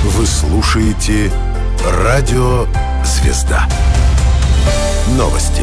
Вы слушаете «Радио Звезда». Новости.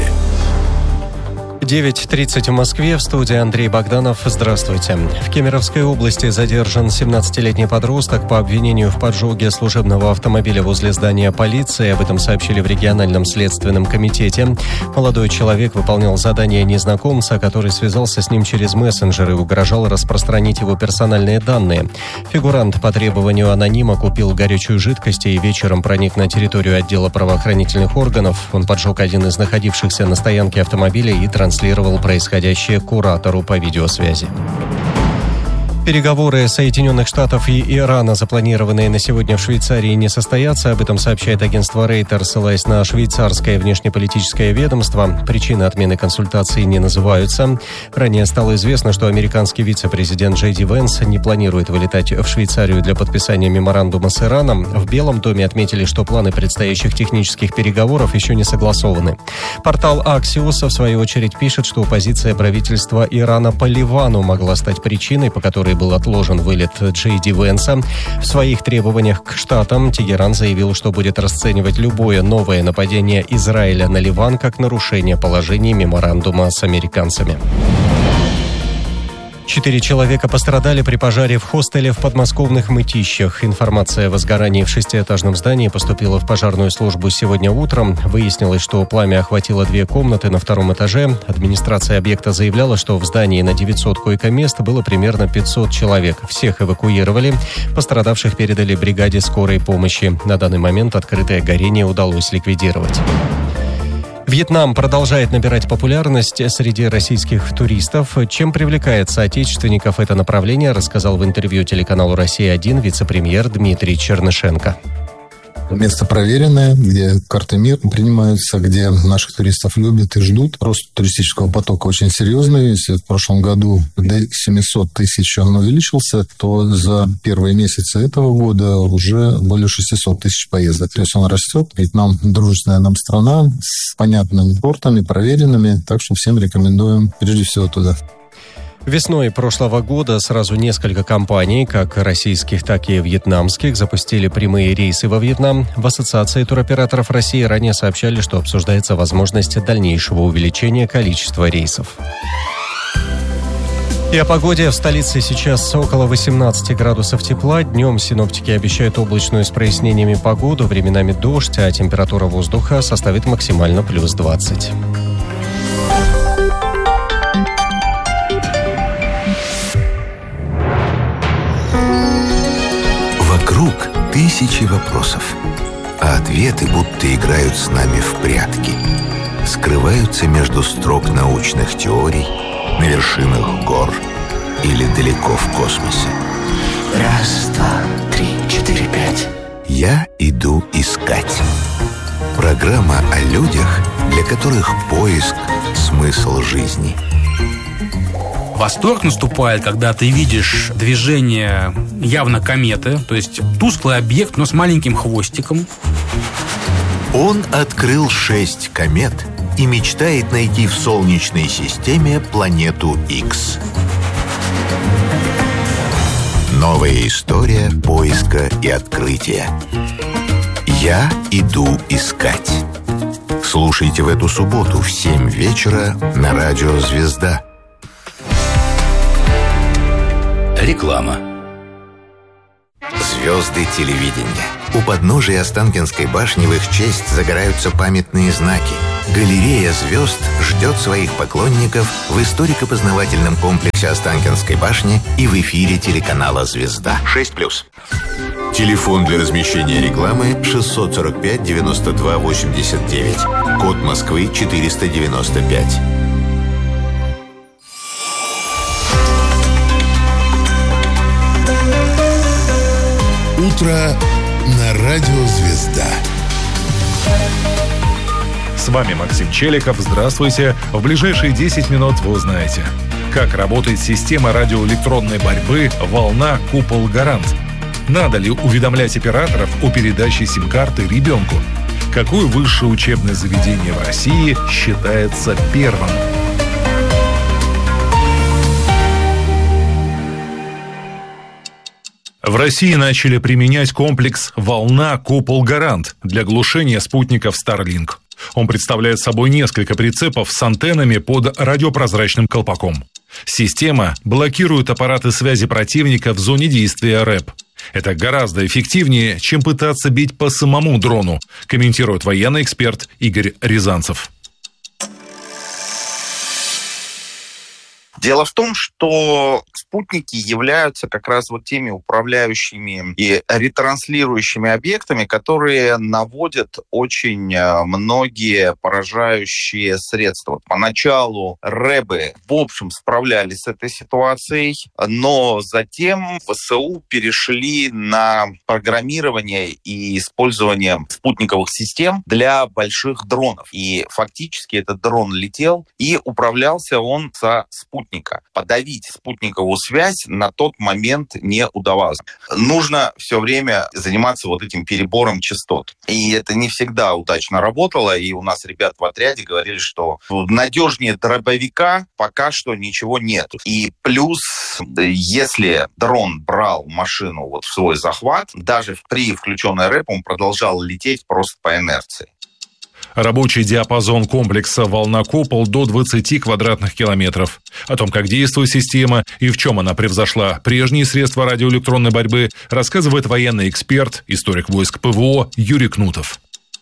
9:30 в Москве. В студии Андрей Богданов. Здравствуйте. В Кемеровской области задержан 17-летний подросток по обвинению в поджоге служебного автомобиля возле здания полиции. Об этом сообщили в региональном следственном комитете. Молодой человек выполнял задание незнакомца, который связался с ним через мессенджер и угрожал распространить его персональные данные. Фигурант по требованию анонима купил горячую жидкость и вечером проник на территорию отдела правоохранительных органов. Он поджег один из находившихся на стоянке автомобилей и транслировал происходящее куратору по видеосвязи. Переговоры Соединенных Штатов и Ирана, запланированные на сегодня в Швейцарии, не состоятся. Об этом сообщает агентство Reuters, ссылаясь на швейцарское внешнеполитическое ведомство. Причины отмены консультаций не называются. Ранее стало известно, что американский вице-президент Джей Ди Венс не планирует вылетать в Швейцарию для подписания меморандума с Ираном. В Белом доме отметили, что планы предстоящих технических переговоров еще не согласованы. Портал Axios, в свою очередь, пишет, что позиция правительства Ирана по Ливану могла стать причиной, по которой был отложен вылет Джей Ди Венса. В своих требованиях к Штатам Тегеран заявил, что будет расценивать любое новое нападение Израиля на Ливан как нарушение положений меморандума с американцами. 4 человека пострадали при пожаре в хостеле в подмосковных Мытищах. Информация о возгорании в 6-этажном здании поступила в пожарную службу сегодня утром. Выяснилось, что пламя охватило 2 комнаты на 2-м этаже. Администрация объекта заявляла, что в здании на 900 койко-мест было примерно 500 человек. Всех эвакуировали. Пострадавших передали бригаде скорой помощи. На данный момент открытое горение удалось ликвидировать. Вьетнам продолжает набирать популярность среди российских туристов. Чем привлекает соотечественников это направление, рассказал в интервью телеканалу «Россия-1» вице-премьер Дмитрий Чернышенко. Место проверенное, где карты мира принимаются, где наших туристов любят и ждут. Рост туристического потока очень серьезный. Если в прошлом году до 700 тысяч он увеличился, то за первые месяцы этого года уже более 600 тысяч поездок. То есть он растет. Вьетнам дружественная нам страна с понятными портами, проверенными. Так что всем рекомендуем прежде всего туда. Весной прошлого года сразу несколько компаний, как российских, так и вьетнамских, запустили прямые рейсы во Вьетнам. В Ассоциации туроператоров России ранее сообщали, что обсуждается возможность дальнейшего увеличения количества рейсов. И о погоде. В столице сейчас около 18 градусов тепла. Днем синоптики обещают облачную с прояснениями погоду, временами дождь, а температура воздуха составит максимально плюс 20. Вокруг тысячи вопросов, а ответы будто играют с нами в прятки. Скрываются между строк научных теорий, на вершинах гор или далеко в космосе. 1, 2, 3, 4, 5. Я иду искать. Программа о людях, для которых поиск – смысл жизни. Восторг наступает, когда ты видишь движение явно кометы, то есть тусклый объект, но с маленьким хвостиком. Он открыл 6 комет и мечтает найти в Солнечной системе планету X. Новая история поиска и открытия. Я иду искать. Слушайте в эту субботу в 7 вечера на радио «Звезда». Реклама. Звезды телевидения. У подножия Останкинской башни в их честь загораются памятные знаки. Галерея звезд ждет своих поклонников в историко-познавательном комплексе Останкинской башни и в эфире телеканала «Звезда». 6+. Телефон для размещения рекламы 645 92 89. Код Москвы 495. Утро на радио «Звезда». С вами Максим Челиков. Здравствуйте. В ближайшие 10 минут вы узнаете, как работает система радиоэлектронной борьбы «Волна. Купол. Гарант». Надо ли уведомлять операторов о передаче сим-карты ребенку? Какое высшее учебное заведение в России считается первым? В России начали применять комплекс «Волна Купол Гарант» для глушения спутников Starlink. Он представляет собой несколько прицепов с антеннами под радиопрозрачным колпаком. Система блокирует аппараты связи противника в зоне действия РЭП. Это гораздо эффективнее, чем пытаться бить по самому дрону, комментирует военный эксперт Игорь Рязанцев. Дело в том, что спутники являются как раз вот теми управляющими и ретранслирующими объектами, которые наводят очень многие поражающие средства. Поначалу рэбы, в общем, справлялись с этой ситуацией, но затем ВСУ перешли на программирование и использование спутниковых систем для больших дронов. И фактически этот дрон летел, и управлялся он со спутника. Подавить спутниковую связь на тот момент не удавалось. Нужно все время заниматься вот этим перебором частот. И это не всегда удачно работало. И у нас ребята в отряде говорили, что надежнее дробовика пока что ничего нет. И плюс, если дрон брал машину вот в свой захват, даже при включенной рэп он продолжал лететь просто по инерции. Рабочий диапазон комплекса «Волна-Купол» до 20 квадратных километров. О том, как действует система и в чем она превзошла прежние средства радиоэлектронной борьбы, рассказывает военный эксперт, историк войск ПВО Юрий Кнутов.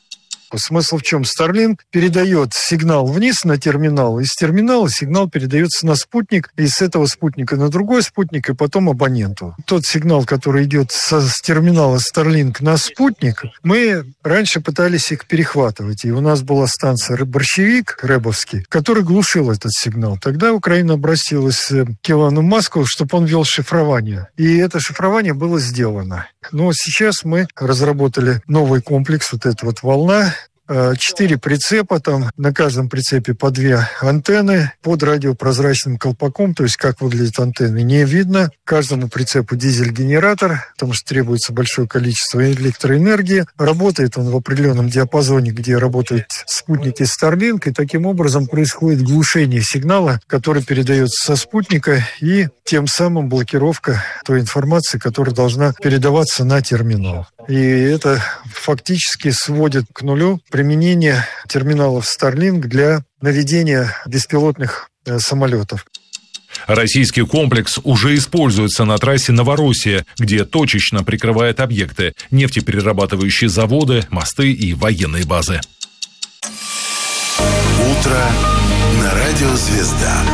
Смысл в чем? Starlink передает сигнал вниз на терминал, из терминала сигнал передается на спутник, и с этого спутника на другой спутник, и потом абоненту. Тот сигнал, который идет с терминала Starlink на спутник, мы раньше пытались их перехватывать, и у нас была станция «Борщевик» рэбовский, который глушил этот сигнал. Тогда Украина обратилась к Илону Маску, чтобы он вел шифрование. И это шифрование было сделано. Но сейчас мы разработали новый комплекс, вот эта вот «Волна». 4 прицепа, там на каждом прицепе по 2 антенны под радиопрозрачным колпаком, то есть как выглядят антенны, не видно. Каждому прицепу дизель-генератор, потому что требуется большое количество электроэнергии. Работает он в определенном диапазоне, где работают спутники Starlink, и таким образом происходит глушение сигнала, который передается со спутника, и тем самым блокировка той информации, которая должна передаваться на терминал. И это фактически сводит к нулю применение терминалов Starlink для наведения беспилотных самолетов. Российский комплекс уже используется на трассе Новороссия, где точечно прикрывает объекты, нефтеперерабатывающие заводы, мосты и военные базы. Утро на радио «Звезда».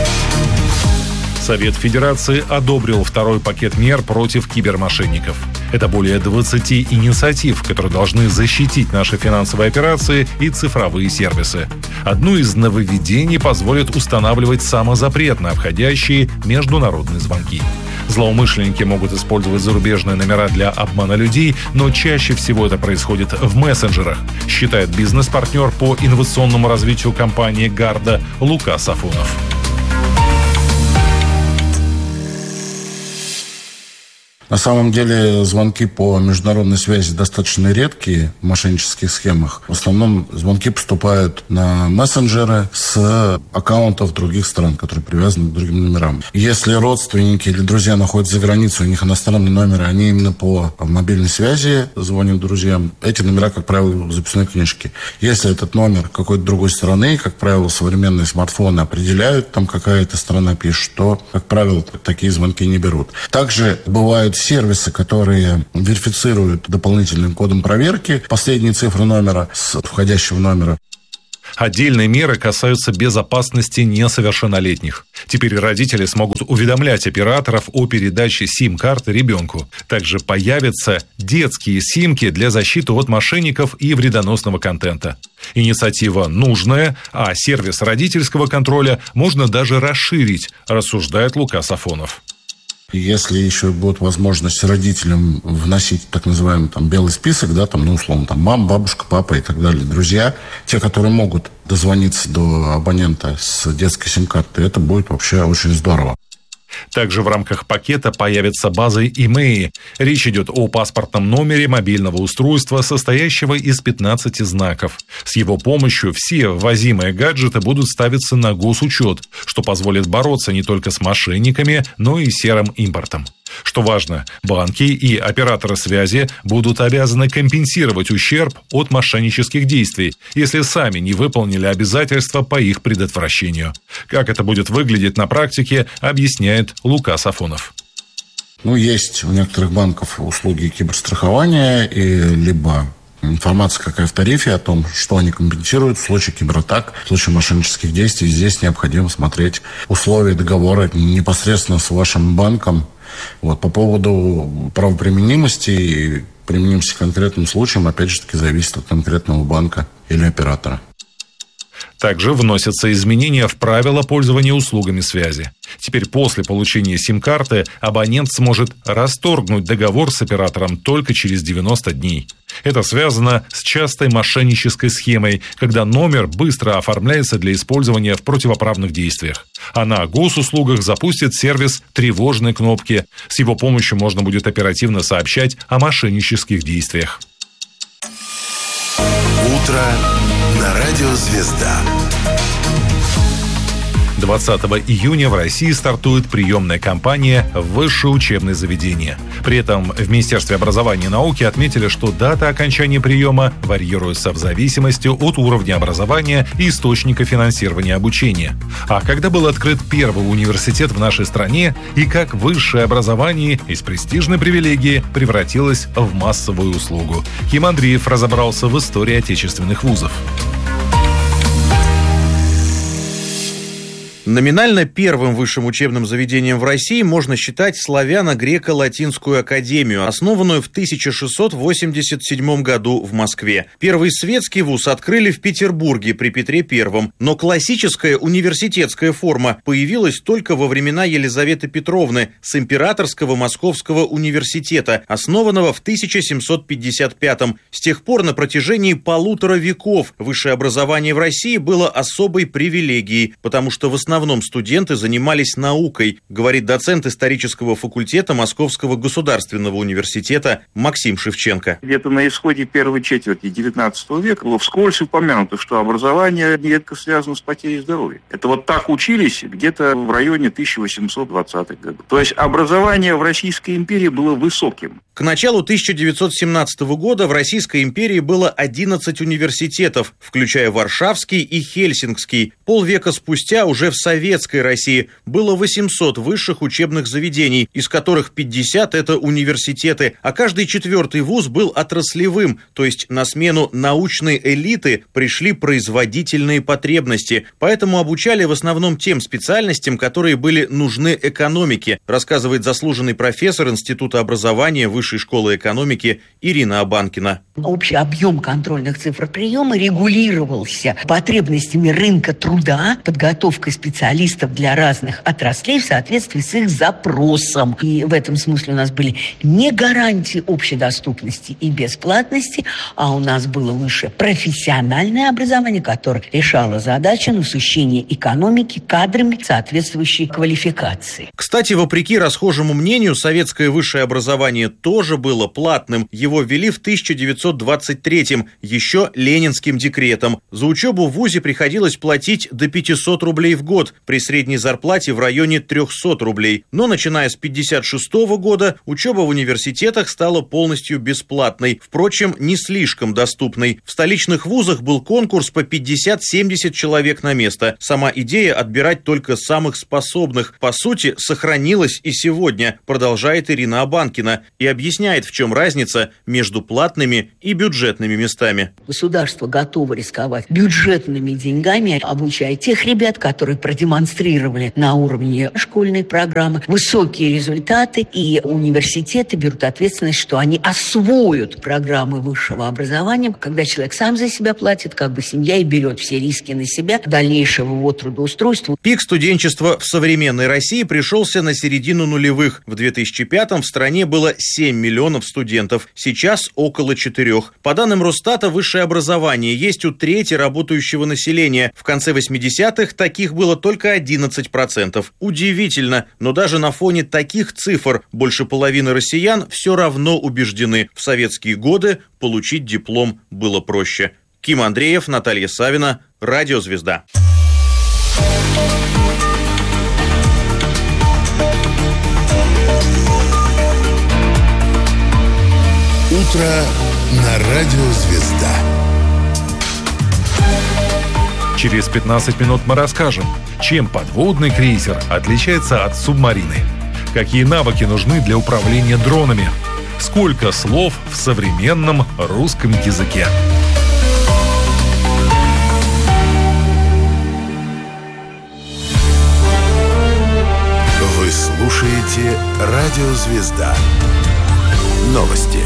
Совет Федерации одобрил второй пакет мер против кибермошенников. Это более 20 инициатив, которые должны защитить наши финансовые операции и цифровые сервисы. Одно из нововведений позволит устанавливать самозапрет на входящие международные звонки. Злоумышленники могут использовать зарубежные номера для обмана людей, но чаще всего это происходит в мессенджерах, считает бизнес-партнер по инновационному развитию компании «Гарда» Лука Сафонов. На самом деле звонки по международной связи достаточно редкие в мошеннических схемах. В основном звонки поступают на мессенджеры с аккаунтов других стран, которые привязаны к другим номерам. Если родственники или друзья находятся за границей, у них иностранные номеры, они именно по мобильной связи звонят друзьям. Эти номера, как правило, в записной книжке. Если этот номер какой-то другой страны, как правило, современные смартфоны определяют, там какая-то страна пишет, то, как правило, такие звонки не берут. Также бывают сервисы, которые верифицируют дополнительным кодом проверки последние цифры номера с входящего номера. Отдельные меры касаются безопасности несовершеннолетних. Теперь родители смогут уведомлять операторов о передаче сим-карты ребенку. Также появятся детские симки для защиты от мошенников и вредоносного контента. Инициатива нужная, а сервис родительского контроля можно даже расширить, рассуждает Лука Сафонов. Если еще будет возможность родителям вносить так называемый белый список, условно, мама, бабушка, папа и так далее, друзья, те, которые могут дозвониться до абонента с детской сим-карты, это будет вообще очень здорово. Также в рамках пакета появятся базы ИМЕИ. Речь идет о паспортном номере мобильного устройства, состоящего из 15 знаков. С его помощью все ввозимые гаджеты будут ставиться на госучет, что позволит бороться не только с мошенниками, но и серым импортом. Что важно, банки и операторы связи будут обязаны компенсировать ущерб от мошеннических действий, если сами не выполнили обязательства по их предотвращению. Как это будет выглядеть на практике, объясняет Лука Сафонов. Есть у некоторых банков услуги киберстрахования, либо информация какая в тарифе о том, что они компенсируют в случае кибератак, в случае мошеннических действий. Здесь необходимо смотреть условия договора непосредственно с вашим банком. По поводу правоприменимости и применимости к конкретным случаям, опять же таки, зависит от конкретного банка или оператора. Также вносятся изменения в правила пользования услугами связи. Теперь после получения сим-карты абонент сможет расторгнуть договор с оператором только через 90 дней. Это связано с частой мошеннической схемой, когда номер быстро оформляется для использования в противоправных действиях. А на госуслугах запустит сервис тревожной кнопки. С его помощью можно будет оперативно сообщать о мошеннических действиях. Утро на радио «Звезда». 20 июня в России стартует приемная кампания в высшее учебное заведение. При этом в Министерстве образования и науки отметили, что дата окончания приема варьируется в зависимости от уровня образования и источника финансирования обучения. А когда был открыт первый университет в нашей стране и как высшее образование из престижной привилегии превратилось в массовую услугу. Ким Андреев разобрался в истории отечественных вузов. Номинально первым высшим учебным заведением в России можно считать Славяно-Греко-Латинскую академию, основанную в 1687 году в Москве. Первый светский вуз открыли в Петербурге при Петре I, но классическая университетская форма появилась только во времена Елизаветы Петровны с Императорского Московского университета, основанного в 1755. С тех пор на протяжении 1,5 века высшее образование в России было особой привилегией, потому что в основном студенты занимались наукой, говорит доцент исторического факультета Московского государственного университета Максим Шевченко. Где-то на исходе первой четверти XIX века было вскользь упомянуто, что образование нередко связано с потерей здоровья. Это так учились где-то в районе 1820-х годов. То есть образование в Российской империи было высоким. К началу 1917 года в Российской империи было 11 университетов, включая Варшавский и Хельсинкский. Полвека спустя уже в Советской России было 800 высших учебных заведений, из которых 50 – это университеты, а каждый 4-й вуз был отраслевым, то есть на смену научной элиты пришли производительные потребности, поэтому обучали в основном тем специальностям, которые были нужны экономике, рассказывает заслуженный профессор Института образования Высшей школы экономики Ирина Абанкина. Общий объем контрольных цифр приема регулировался потребностями рынка труда, подготовкой специалистов для разных отраслей в соответствии с их запросом. И в этом смысле у нас были не гарантии общедоступности и бесплатности, а у нас было высшее профессиональное образование, которое решало задачу насыщения экономики кадрами соответствующей квалификации. Кстати, вопреки расхожему мнению, советское высшее образование тоже было платным. Его ввели в 1923-м, еще ленинским декретом. За учебу в вузе приходилось платить до 500 рублей в год, при средней зарплате в районе 300 рублей. Но начиная с 1956 года учеба в университетах стала полностью бесплатной, впрочем, не слишком доступной. В столичных вузах был конкурс по 50-70 человек на место. Сама идея отбирать только самых способных, по сути, сохранилась и сегодня, продолжает Ирина Абанкина, и объясняет, в чем разница между платными и бюджетными местами. Государство готово рисковать бюджетными деньгами, обучая тех ребят, которые продемонстрировали на уровне школьной программы высокие результаты, и университеты берут ответственность, что они освоят программы высшего образования. Когда человек сам за себя платит, семья и берет все риски на себя дальнейшего его трудоустройства. Пик студенчества в современной России пришелся на середину нулевых. В 2005-м в стране было 7 миллионов студентов, сейчас около 4. По данным Росстата, высшее образование есть у трети работающего населения. В конце 80-х таких было только 11%. Удивительно, но даже на фоне таких цифр больше половины россиян все равно убеждены, в советские годы получить диплом было проще. Ким Андреев, Наталья Савина, Радио «Звезда». утро на Радио Звезда. Через 15 минут мы расскажем, чем подводный крейсер отличается от субмарины, какие навыки нужны для управления дронами, сколько слов в современном русском языке. Вы слушаете Радио Звезда. Новости.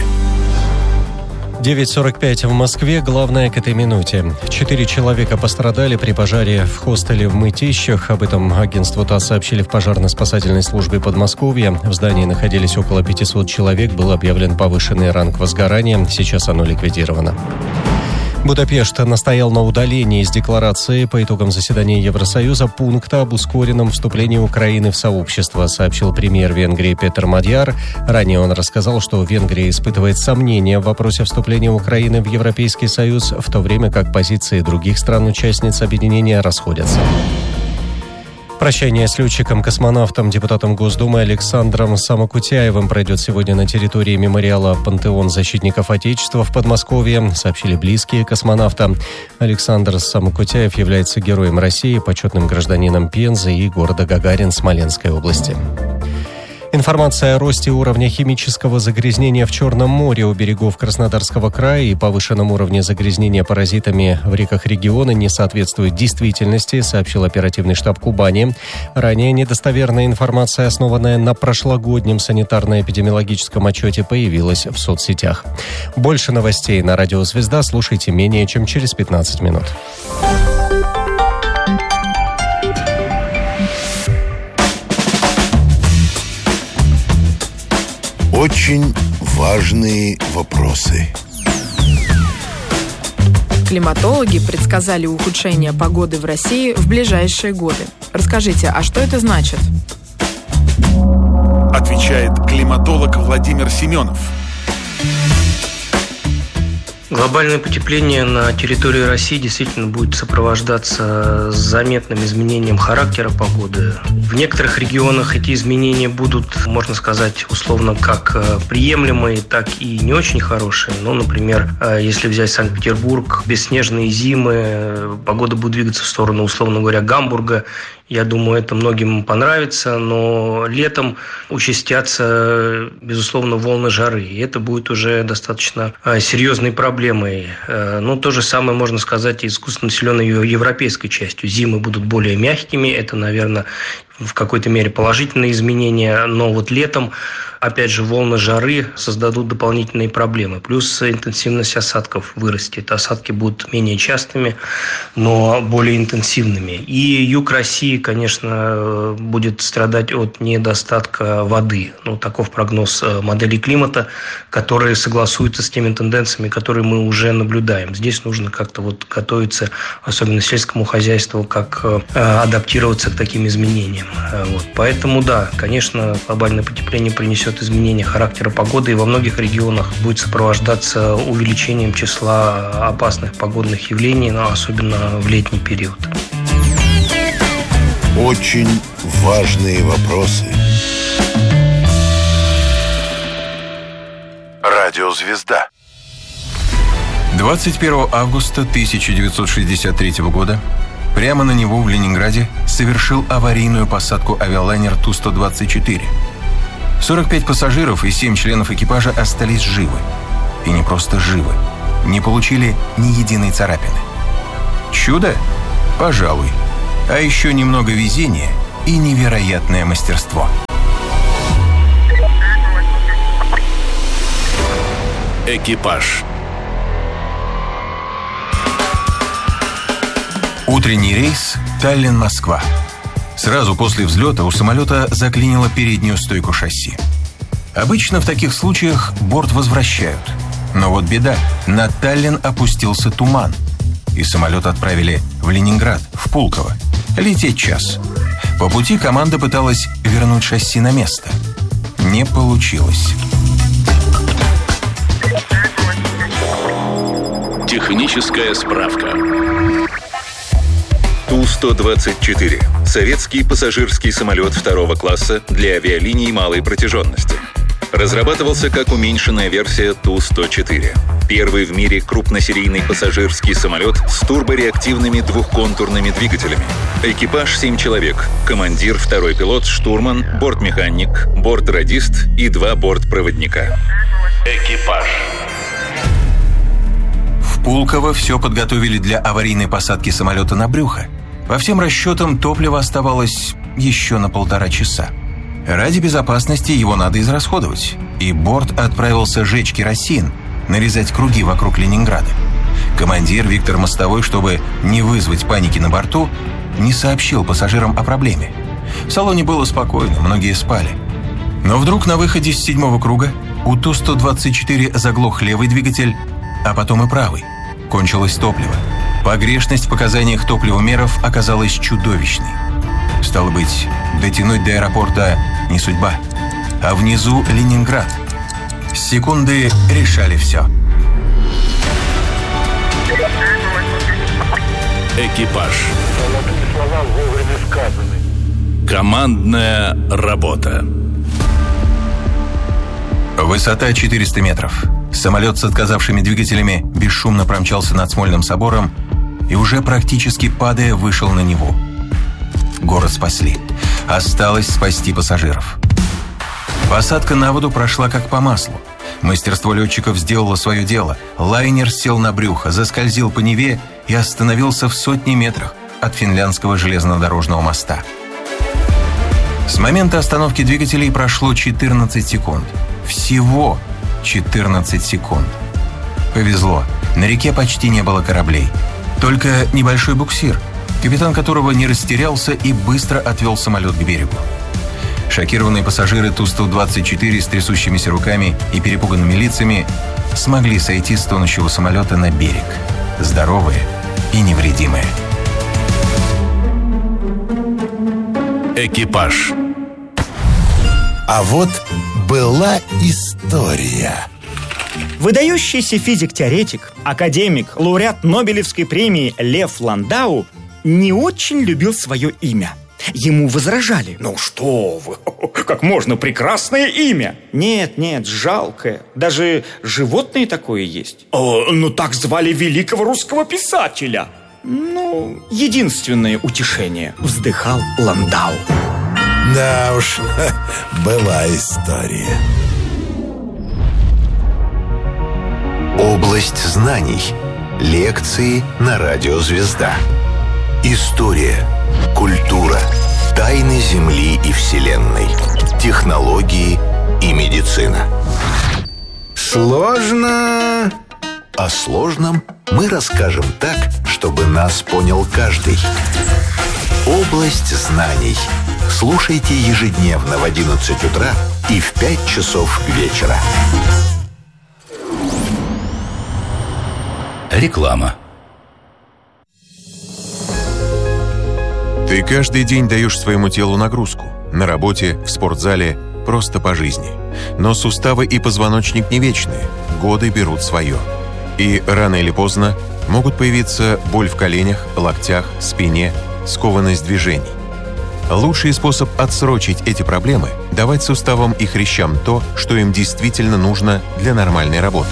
9:45 в Москве. Главное к этой минуте. 4 человека пострадали при пожаре в хостеле в Мытищах. Об этом агентству ТАСС сообщили в пожарно-спасательной службе Подмосковья. В здании находились около 500 человек. Был объявлен повышенный ранг возгорания. Сейчас оно ликвидировано. Будапешт настоял на удалении из декларации по итогам заседания Евросоюза пункта об ускоренном вступлении Украины в сообщество, сообщил премьер Венгрии Петер Мадьяр. Ранее он рассказал, что Венгрия испытывает сомнения в вопросе вступления Украины в Европейский Союз, в то время как позиции других стран-участниц объединения расходятся. Прощание с летчиком-космонавтом, депутатом Госдумы Александром Самокутяевым пройдет сегодня на территории мемориала «Пантеон защитников Отечества» в Подмосковье, сообщили близкие космонавта. Александр Самокутяев является героем России, почетным гражданином Пензы и города Гагарин Смоленской области. Информация о росте уровня химического загрязнения в Черном море у берегов Краснодарского края и повышенном уровне загрязнения паразитами в реках региона не соответствует действительности, сообщил оперативный штаб Кубани. Ранее недостоверная информация, основанная на прошлогоднем санитарно-эпидемиологическом отчете, появилась в соцсетях. Больше новостей на Радио Звезда слушайте менее чем через 15 минут. Очень важные вопросы. Климатологи предсказали ухудшение погоды в России в ближайшие годы. Расскажите, а что это значит? Отвечает климатолог Владимир Семенов. Глобальное потепление на территории России действительно будет сопровождаться заметным изменением характера погоды. В некоторых регионах эти изменения будут, можно сказать, условно, как приемлемые, так и не очень хорошие. Ну, например, если взять Санкт-Петербург, бесснежные зимы, погода будет двигаться в сторону, условно говоря, Гамбурга. Я думаю, это многим понравится, но летом участятся, безусловно, волны жары. И это будет уже достаточно серьезной проблемой. Ну, то же самое можно сказать и с густонаселенной европейской частью. Зимы будут более мягкими. Это, наверное, в какой-то мере положительные изменения. Но вот летом, опять же, волны жары создадут дополнительные проблемы. Плюс интенсивность осадков вырастет. Осадки будут менее частыми, но более интенсивными. И юг России, конечно, будет страдать от недостатка воды. Ну, таков прогноз моделей климата, которые согласуются с теми тенденциями, которые мы уже наблюдаем. Здесь нужно как-то вот готовиться, особенно сельскому хозяйству, как адаптироваться к таким изменениям. Вот. Поэтому, да, конечно, глобальное потепление принесет изменение характера погоды, и во многих регионах будет сопровождаться увеличением числа опасных погодных явлений, но особенно в летний период. Очень важные вопросы. Радио Звезда. 21 августа 1963 года прямо на него в Ленинграде совершил аварийную посадку авиалайнер Ту-124. 45 пассажиров и 7 членов экипажа остались живы. И не просто живы, не получили ни единой царапины. Чудо? Пожалуй. А еще немного везения и невероятное мастерство. Экипаж. Утренний рейс Таллин-Москва. Сразу после взлета у самолета заклинило переднюю стойку шасси. Обычно в таких случаях борт возвращают. Но вот беда. На Таллин опустился туман. И самолет отправили в Ленинград, в Пулково. Лететь час. По пути команда пыталась вернуть шасси на место. Не получилось. Техническая справка. Ту-124. Советский пассажирский самолет второго класса для авиалиний малой протяженности. Разрабатывался как уменьшенная версия Ту-104. Первый в мире крупносерийный пассажирский самолет с турбореактивными двухконтурными двигателями. Экипаж 7 человек. Командир, второй пилот, штурман, бортмеханик, бортрадист и 2 бортпроводника. Экипаж. В Пулково все подготовили для аварийной посадки самолета на брюхо. По всем расчетам, топлива оставалось еще на 1,5 часа. Ради безопасности его надо израсходовать, и борт отправился жечь керосин, нарезать круги вокруг Ленинграда. Командир Виктор Мостовой, чтобы не вызвать паники на борту, не сообщил пассажирам о проблеме. В салоне было спокойно, многие спали. Но вдруг на выходе с 7-го круга у Ту-124 заглох левый двигатель, а потом и правый. Кончилось топливо. Погрешность в показаниях топливомеров оказалась чудовищной. Стало быть, дотянуть до аэропорта не судьба. А внизу Ленинград. Секунды решали все. Экипаж. Командная работа. Высота 400 метров. Самолет с отказавшими двигателями бесшумно промчался над Смольным собором и уже практически падая вышел на Неву. Город спасли. Осталось спасти пассажиров. Посадка на воду прошла как по маслу. Мастерство летчиков сделало свое дело. Лайнер сел на брюхо, заскользил по Неве и остановился в сотне метрах от финляндского железнодорожного моста. С момента остановки двигателей прошло 14 секунд. Всего 14 секунд. Повезло. На реке почти не было кораблей. Только небольшой буксир, капитан которого не растерялся и быстро отвел самолет к берегу. Шокированные пассажиры Ту-124 с трясущимися руками и перепуганными лицами смогли сойти с тонущего самолета на берег. Здоровые и невредимые. Экипаж. А вот была история. Выдающийся физик-теоретик, академик, лауреат Нобелевской премии Лев Ландау не очень любил свое имя. Ему возражали: «Ну что вы, как можно прекрасное имя!» Нет, жалкое. Даже животное такое есть. Ну так звали великого русского писателя. Ну, единственное утешение, вздыхал Ландау. Да уж, была история. Область знаний. Лекции на радио «Звезда». История, культура, тайны Земли и Вселенной, технологии и медицина. Сложно. О сложном мы расскажем так, чтобы нас понял каждый. Область знаний. Слушайте ежедневно в 11 утра и в 5 часов вечера. Реклама. Ты каждый день даешь своему телу нагрузку. На работе, в спортзале, просто по жизни. Но суставы и позвоночник не вечные. Годы берут свое. И рано или поздно могут появиться боль в коленях, локтях, спине, скованность движений. Лучший способ отсрочить эти проблемы – давать суставам и хрящам то, что им действительно нужно для нормальной работы.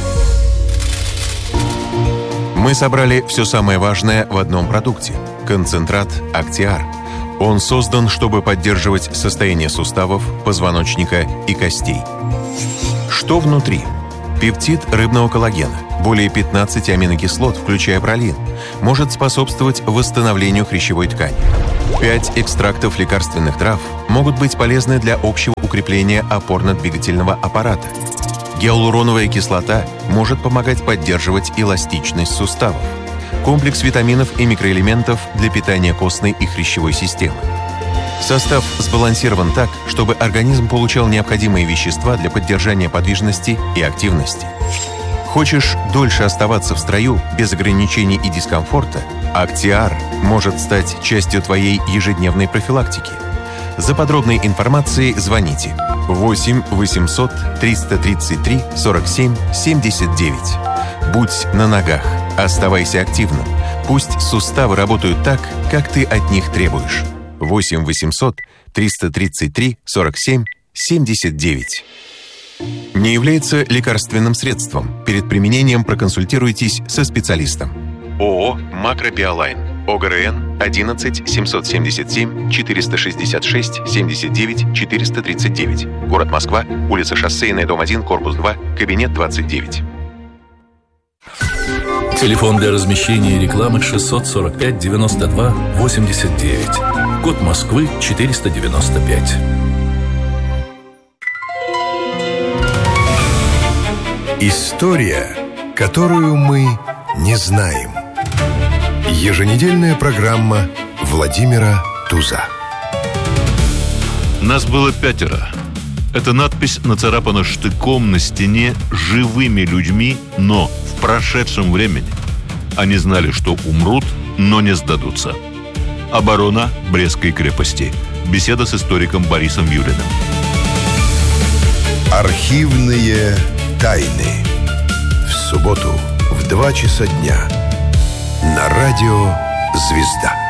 Мы собрали все самое важное в одном продукте – концентрат Актиар. Он создан, чтобы поддерживать состояние суставов, позвоночника и костей. Что внутри? Пептид рыбного коллагена, более 15 аминокислот, включая пролин, может способствовать восстановлению хрящевой ткани. 5 экстрактов лекарственных трав могут быть полезны для общего укрепления опорно-двигательного аппарата. Гиалуроновая кислота может помогать поддерживать эластичность суставов. Комплекс витаминов и микроэлементов для питания костной и хрящевой системы. Состав сбалансирован так, чтобы организм получал необходимые вещества для поддержания подвижности и активности. Хочешь дольше оставаться в строю без ограничений и дискомфорта? Актиар может стать частью твоей ежедневной профилактики. За подробной информацией звоните 8 800 333 47 79. Будь на ногах, оставайся активным. Пусть суставы работают так, как ты от них требуешь. 8 800 333 47 79. Не является лекарственным средством. Перед применением проконсультируйтесь со специалистом. ООО «Макробиолайн». ОГРН 11 777 466 79 439. Город Москва, улица Шоссейная, дом 1, корпус 2, кабинет 29. Телефон для размещения рекламы 645 92 89. Код Москвы 495. История, которую мы не знаем. Еженедельная программа Владимира Туза. Нас было 5. Эта надпись нацарапана штыком на стене живыми людьми, но в прошедшем времени. Они знали, что умрут, но не сдадутся. Оборона Брестской крепости. Беседа с историком Борисом Юлиным. Архивные тайны. В субботу в 2 часа дня. На радио «Звезда».